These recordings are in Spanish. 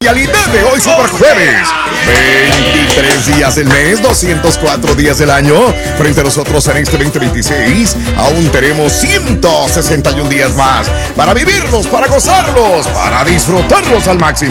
Realidad de hoy, Super Jueves. 23 días del mes, 204 días del año. Frente a nosotros en este 2026, aún tenemos 161 días más para vivirlos, para gozarlos, para disfrutarlos al máximo.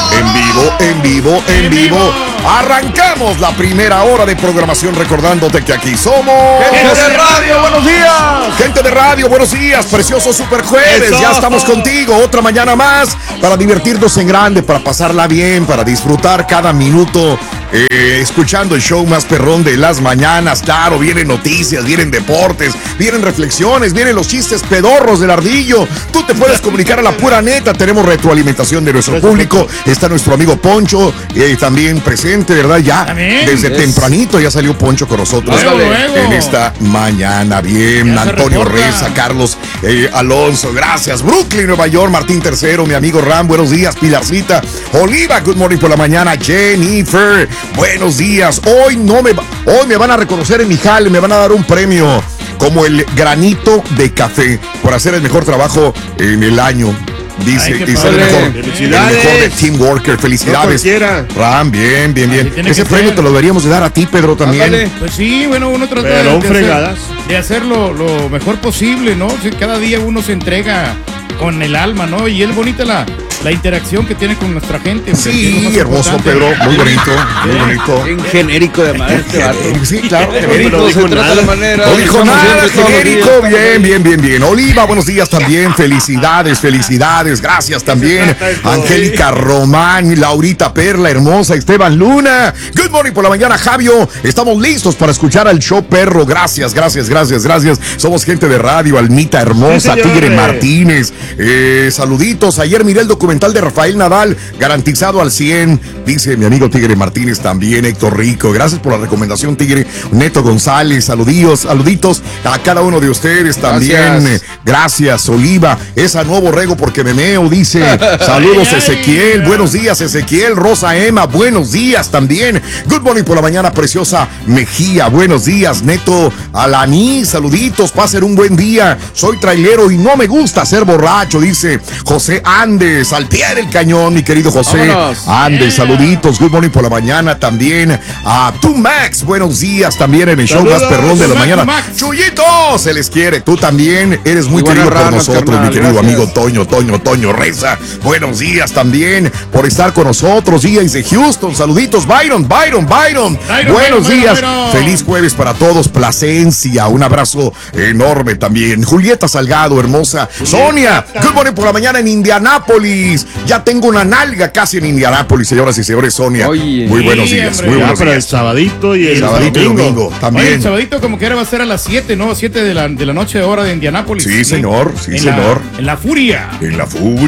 En vivo. Arrancamos la primera hora de programación recordándote que aquí somos... ¡Gente de radio, buenos días! Gente de radio, buenos días, precioso Super Jueves. ¡Eso! Ya estamos contigo, otra mañana más para divertirnos en grande, para pasarla bien, para disfrutar cada minuto, escuchando el show más perrón de las mañanas. Claro, vienen noticias, vienen deportes, vienen reflexiones, vienen los chistes pedorros del Ardillo. Tú te puedes comunicar a la pura neta, tenemos retroalimentación de nuestro público. Está nuestro amigo Poncho, también presente, ¿verdad? Ya desde tempranito ya salió Poncho con nosotros en esta mañana. Bien, Antonio Reza, Carlos Alonso, gracias. Brooklyn, Nueva York, Martín Tercero, mi amigo Ram, buenos días. Pilarcita, Oliva, good morning por la mañana. Jennifer, buenos días. Hoy me van a reconocer en mi jale, me van a dar un premio como el granito de café por hacer el mejor trabajo en el año. Dice, el mejor de Team Worker. Felicidades, no Ram, bien. Ese premio te lo deberíamos de dar a ti, Pedro, también. Ándale. Pues sí, bueno, uno trata de hacerlo lo mejor posible, ¿no? Cada día uno se entrega con el alma, ¿no? Y es bonita la interacción que tiene con nuestra gente. Sí, hermoso, Pedro, muy bonito. En genérico de madre este vato. Sí, claro. Genérico se trata de manera. No dijo nada, genérico, bien. Oliva, buenos días también, felicidades, gracias también. Angélica Román, Laurita Perla, hermosa, Esteban Luna. Good morning por la mañana, Javio. Estamos listos para escuchar al show perro. Gracias. Somos gente de radio, Almita hermosa, Tigre Martínez. Saluditos. Ayer miré el documental de Rafael Nadal, garantizado al 100, dice mi amigo Tigre Martínez también. Héctor Rico, gracias por la recomendación, Tigre. Neto González, saluditos a cada uno de ustedes también. Gracias, Oliva. Es a nuevo Borrego porque me meo, dice. Saludos, Ezequiel. Buenos días, Ezequiel. Rosa Emma, buenos días también. Good morning por la mañana, preciosa Mejía. Buenos días, Neto Alaní. Saluditos, pasen un buen día. Soy trailero y no me gusta ser borracho, dice José Andes. Al pie del cañón, mi querido José. Andes, saluditos. Good morning por la mañana también a tú, Max. Buenos días también en el show más perrón de la mañana. Chuyito, se les quiere. Tú también eres muy querido por nosotros, carnal, mi querido amigo Toño Reza. Buenos días también por estar con nosotros. Días de Houston, saluditos. Byron. Buenos días. Feliz jueves para todos. Plasencia, un abrazo enorme también. Julieta Salgado, hermosa. Sonia, good morning por la mañana en Indianápolis. Ya tengo una nalga casi en Indianápolis, señoras y señores. Sonia, muy buenos días. Muy buenos días. El sabadito y el domingo también. Oye, el sabadito como que ahora va a ser a las 7, ¿no? 7 de la noche, hora de Indianápolis. Sí, señor. En la furia. No,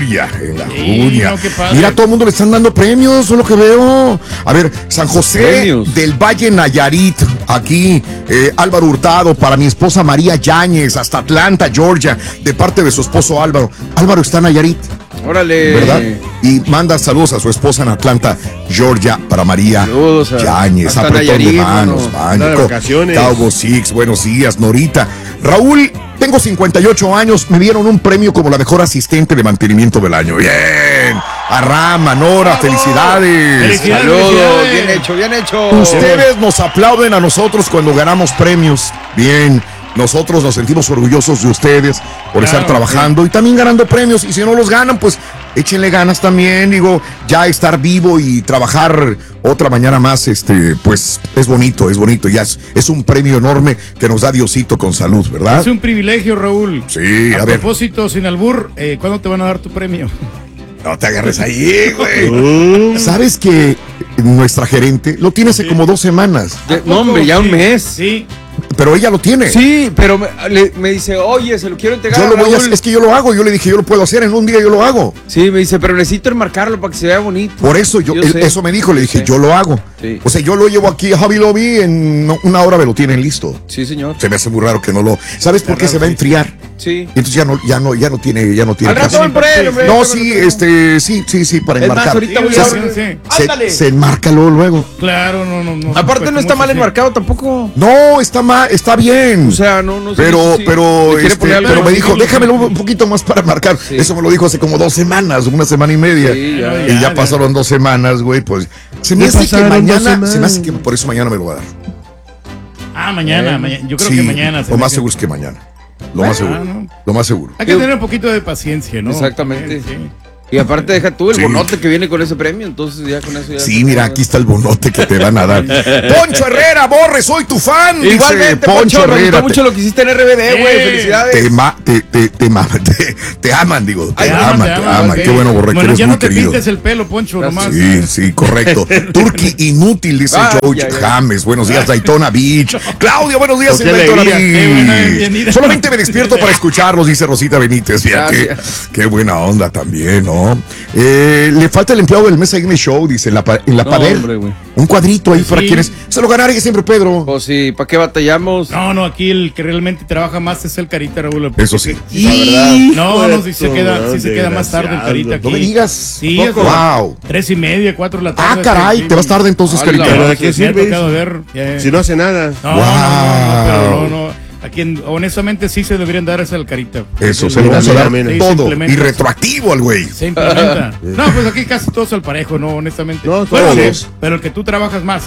qué padre. Mira, todo el mundo le están dando premios, es lo que veo. A ver, San José del Valle Nayarit, aquí, Álvaro Hurtado, para mi esposa María Yáñez, hasta Atlanta, Georgia, de parte de su esposo Álvaro. Álvaro está en Nayarit. Órale. ¿Verdad? Y manda saludos a su esposa en Atlanta, Georgia, para María Yáñez. Apretón de manos, Cowboy Six, buenos días, Norita. Raúl, tengo 58 años, me dieron un premio como la mejor asistente de mantenimiento del año. Bien. A Rama, Nora, felicidades. Saludos, bien hecho. Ustedes nos aplauden a nosotros cuando ganamos premios. Bien. Nosotros nos sentimos orgullosos de ustedes por estar trabajando y también ganando premios. Y si no los ganan, pues échenle ganas también. Digo, ya estar vivo y trabajar otra mañana más, pues es bonito. Ya es un premio enorme que nos da Diosito con salud, ¿verdad? Es un privilegio, Raúl. Sí, a propósito, sin albur, ¿cuándo te van a dar tu premio? No te agarres ahí, güey. ¿Sabes que nuestra gerente lo tiene hace como 2 semanas? No, hombre, ya un mes. Sí. Pero ella lo tiene. Sí, pero me dice, oye, se lo quiero entregar. Es que yo lo hago. Yo le dije, yo lo puedo hacer. En un día yo lo hago. Sí, me dice, pero necesito enmarcarlo para que se vea bonito. Por eso eso me dijo. Le dije, yo lo hago. Sí. O sea, yo lo llevo aquí a Hobby Lobby. En una hora me lo tienen listo. Sí, señor. Se me hace muy raro que no lo. ¿Sabes por qué se va a enfriar? Sí. Y entonces ya no tiene. Al rato van por él, hombre. No, sí, sí, para enmarcar. Más, ahorita voy se enmarca luego. Claro, no. Aparte no está mal enmarcado tampoco. No, está mal. está bien. O sea, no sé. Pero me dijo, algo. déjamelo un poquito más para marcar. Sí. Eso me lo dijo hace como 2 semanas, una semana y media. Sí, Y ya pasaron 2 semanas, güey. Pues se me hace que mañana, se me hace que por eso mañana me lo va a dar. Mañana. Yo creo Sí, que mañana. Lo más seguro es que mañana. Lo más seguro. no. Lo más seguro. Hay que tener un poquito de paciencia, ¿no? Exactamente. Sí. Y aparte deja tú el Sí. bonote que viene con ese premio, entonces ya con eso ya... Sí, mira, aquí está el bonote que te van a dar. Poncho Herrera, Borre, soy tu fan. dice Igualmente, Poncho, me gustó mucho lo que hiciste en RBD, güey, felicidades. Te aman, digo. Te Te aman. ok. Qué bueno, Borre, que Bueno, eres ya muy no te querido. pintes el pelo, Poncho, nomás. Sí, correcto. Turkey inútil, dice George James. Buenos días, Daytona Beach. Claudio, buenos días en Daytona Qué buena Beach. bienvenida. Solamente me despierto para escucharlos, dice Rosita Benítez. Mira, qué buena onda también, ¿no? Le falta el empleado del mes ahí en el show, dice, en la pared. Hombre, güey. Un cuadrito ahí Sí. para quienes se lo ganaron siempre, Pedro. Pues sí, ¿para qué batallamos? No, aquí el que realmente trabaja más es el Carita, Raúl. Eso sí. La verdad. No, sí se queda más tarde el Carita aquí. No me digas. Sí, es Wow. 3:30, 4 de la tarde. Caray, te vas tarde entonces, Hola. Carita. Pero ¿de qué Me ha sirve? tocado ver. Si no hace nada. No. Aquí, honestamente, sí se deberían dar esa al Carita. Eso, se Sí, lo vamos a dar sí, se todo. implementa. Y retroactivo al güey. Se implementa. No, pues aquí casi todos al parejo, no, honestamente. No, Bueno, todos. pero el que tú trabajas más.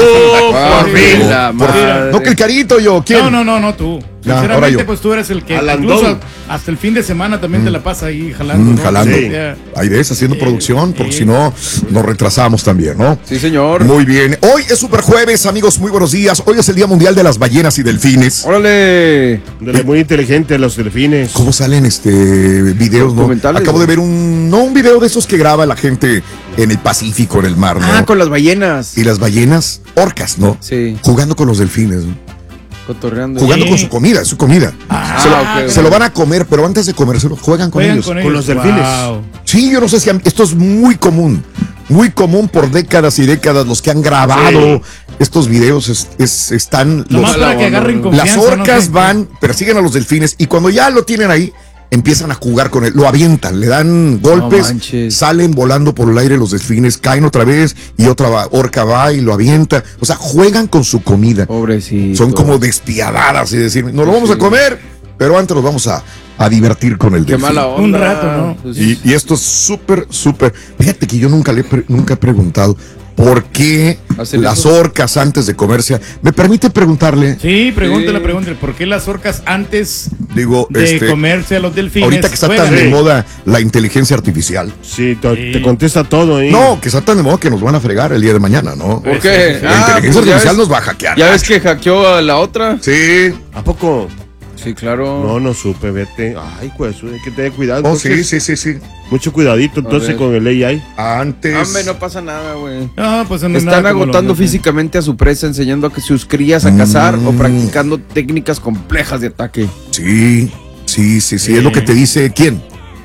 por fin. La Por- madre. No que el Carito, yo. ¿Quién? No, tú. Ya, ahora Sinceramente, yo. pues tú eres el que Alandón. incluso hasta el fin de semana también te la pasa ahí jalando. ¿no? Jalando. Sí. Ya. Ahí ves, haciendo producción, porque si no, nos retrasamos también, ¿no? Sí, señor. Muy bien. Hoy es Super Jueves, amigos, muy buenos días. Hoy es el Día Mundial de las Ballenas y Delfines. Órale. Muy inteligente los delfines. ¿Cómo salen videos, no? Documentales, Acabo de güey. ver un video de esos que graba la gente en el Pacífico, en el mar, ¿no? Con las ballenas. Y las ballenas, orcas, ¿no? Sí, Jugando con los delfines, ¿no? cotorreando. Jugando Sí. con su comida, es su comida. ok. Se lo van a comer, pero antes de comérselo, juegan con ellos. Con los delfines. Wow. Sí, yo no sé si esto es muy común por décadas y décadas. Los que han grabado estos videos están Nomás para que agarren confianza. las orcas no sé. van, persiguen a los delfines y cuando ya lo tienen ahí, empiezan a jugar con él, lo avientan, le dan golpes, manches. salen volando por el aire los delfines, caen otra vez y otra orca va y lo avienta. O sea, juegan con su comida. Pobrecito. Son como despiadadas y decir, no lo vamos a comer, pero antes nos vamos a divertir con el Qué delfín. mala onda. Un rato, ¿no? Pues, Y esto es súper. Fíjate que yo nunca he preguntado por qué ¿Hacen las eso? orcas antes de comerse. ¿Me permite preguntarle? Sí, pregúntale. ¿Por qué las orcas antes Digo, de comerse a los delfines? ahorita que está tan juegan? de moda la inteligencia artificial. Sí, te contesta todo ahí. No, que está tan de moda que nos van a fregar el día de mañana, ¿no? ¿Por qué? Sí, La inteligencia pues ya artificial ves- nos va a hackear. ¿Ya ves que hackeó a la otra? Sí. ¿A poco? Sí, claro. No supe, vete. Ay, pues, hay que tener cuidado. Oh, entonces. sí. Mucho cuidadito entonces ver. con el AI. Antes. Hombre, no pasa nada, güey. No, pues no es Están nada como agotando los- físicamente a su presa, enseñando a que sus crías a cazar o practicando técnicas complejas de ataque. Sí. Es lo que te dice quién.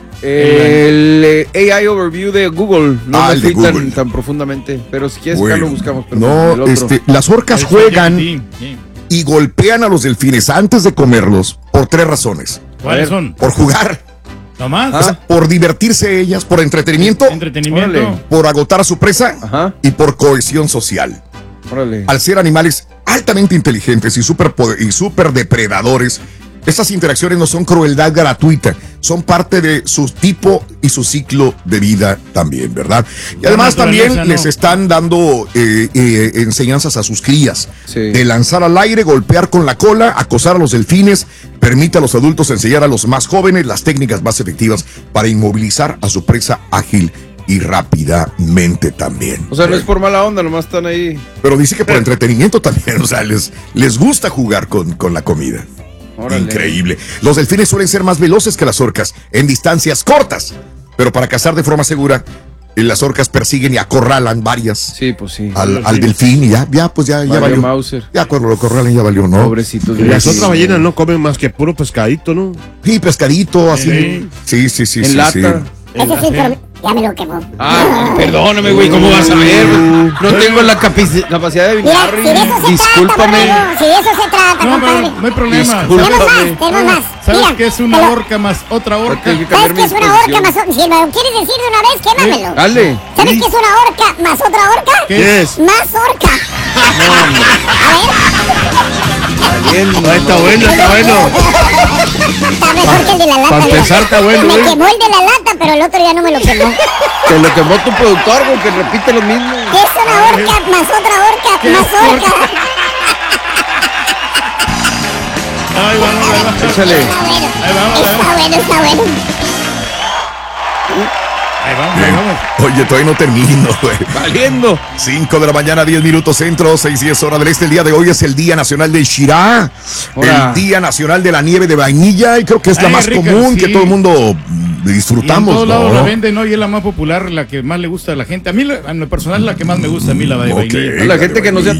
El AI Overview de Google. No el me de fui Google. tan profundamente. Pero si quieres, Bueno, acá lo buscamos. Pero no, el otro. las orcas el juegan Sí. y golpean a los delfines antes de comerlos por 3 razones. ¿Cuáles son? Por jugar, ¿Nomás? o sea, por divertirse ellas, por entretenimiento, Entretenimiento. Órale. por agotar a su presa Ajá. y por cohesión social. Órale. Al ser animales altamente inteligentes y super depredadores, estas interacciones no son crueldad gratuita, son parte de su tipo y su ciclo de vida también, ¿verdad? Y además naturaleza, también ¿no? les están dando enseñanzas a sus crías, Sí. de lanzar al aire, golpear con la cola, acosar a los delfines, permite a los adultos enseñar a los más jóvenes las técnicas más efectivas para inmovilizar a su presa ágil y rápidamente también. O sea, no es por mala onda, nomás están ahí. Pero dice que por entretenimiento también, o sea, les gusta jugar con la comida. Órale. Increíble. Los delfines suelen ser más veloces que las orcas en distancias cortas, pero para cazar de forma segura, las orcas persiguen y acorralan varias Sí, pues sí. al delfín y ya Valió valió. Mauser. Ya cuando lo acorralan ya valió, ¿no? Pobrecitos. Y las Sí. otras ballenas no comen más que puro pescadito, ¿no? Sí, pescadito, así. Sí. En lata. Ese sí, pero ya me lo quemó. Perdóname, güey, ¿cómo vas a ver? No tengo la capacidad de Mira, adivinar. si de eso se Discúlpame. trata, Manolo, si de eso se trata, No, compadre. pero no hay problema. Disculpa. Tenemos más. ¿Sabes Mira, qué es una pero- orca más otra orca? Hay que ¿Sabes cambiar qué mi es una orca posición. más otra? Si me lo quieres decir de una vez, quémamelo. Dale. ¿Sabes qué es una orca más otra orca? ¿Qué ¿Qué es? Más orca. A ver. Está bueno, está bueno. Está mejor que el de la lata. Para mira. empezar está bueno, Me ¿eh? quemó el de la lata, pero el otro ya no me lo quemó. Te lo quemó tu productor, güey, que repite lo mismo. ¿Qué es una horca más otra horca más horca? Ay, vamos. Échale. Está bueno. Ahí vamos, Está bueno, está bueno. Ahí vamos. Oye, todavía no termino, güey. Valiendo. 5 de la mañana, 10 minutos centro, 6:10 hora del este. El día de hoy es el Día Nacional del Shirá, Hola. el Día Nacional de la Nieve de vainilla, y creo que es la Ay, más rica, común, sí. que todo el mundo Y en disfrutamos, todos lados ¿no? la venden, ¿no? Y es la más popular, la que más le gusta a la gente. A mí, en lo personal, la que más me gusta a mí, la de Ok. vainilla. La gente que no sea